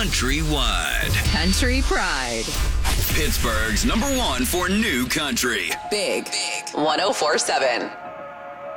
countrywide. Country Pride. Pittsburgh's #1 for new country. Big 104.7.